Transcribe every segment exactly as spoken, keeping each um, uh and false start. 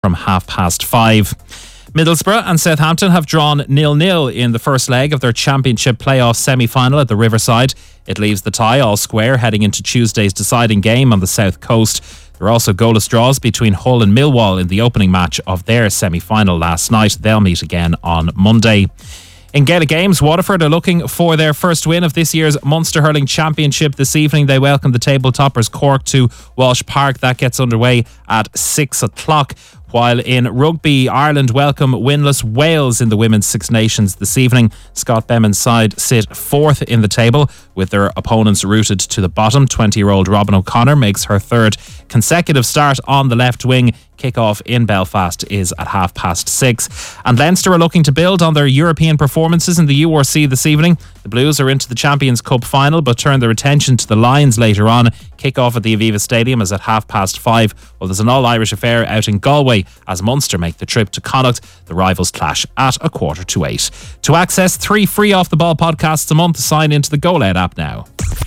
from half past five. Middlesbrough and Southampton have drawn nil nil in the first leg of their Championship playoff semi-final at the Riverside. It leaves the tie all square heading into Tuesday's deciding game on the south coast. There are also goalless draws between Hull and Millwall in the opening match of their semi-final last night. They'll meet again on Monday. In Gaelic games, Waterford are looking for their first win of this year's Munster Hurling Championship. This evening they welcome the table toppers Cork to Walsh Park. That gets underway at six o'clock. While in rugby, Ireland welcome winless Wales in the Women's Six Nations this evening. Scott Beman's side sit fourth in the table with their opponents rooted to the bottom. twenty-year-old Robin O'Connor makes her third consecutive start on the left wing. Kick-off in Belfast is at half past six. And Leinster are looking to build on their European performances in the U R C this evening. The Blues are into the Champions Cup final but turn their attention to the Lions later on. Kick-off at the Aviva Stadium is at half past five. Well, there's an all-Irish affair out in Galway as Munster make the trip to Connacht. The rivals clash at a quarter to eight. To access three free off-the-ball podcasts a month, sign into the Go Loud app now.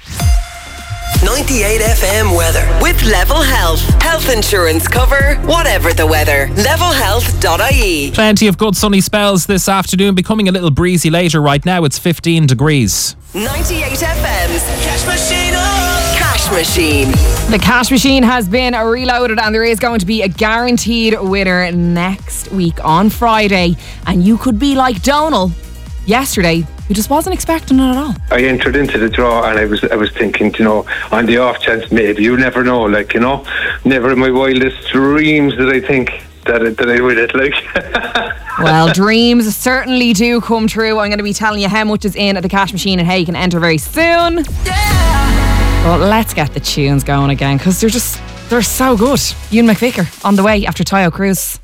ninety-eight F M weather with Level Health. Health insurance cover, whatever the weather. level health dot I E. Plenty of good sunny spells this afternoon, becoming a little breezy later. Right now it's fifteen degrees. ninety-eight F M's Cash Machine. Oh. Cash Machine. The Cash Machine has been reloaded and there is going to be a guaranteed winner next week on Friday. And you could be like Donal yesterday, who just wasn't expecting it at all. I entered into the draw and I was I was thinking, you know, on the off chance, maybe, you never know, like, you know, never in my wildest dreams did I think that, I, that I would it, like. Well, dreams certainly do come true. I'm going to be telling you how much is in at the Cash Machine and how you can enter very soon. Yeah. Well, let's get the tunes going again because they're just, they're so good. Ewan McVicker on the way after Tayo Cruz.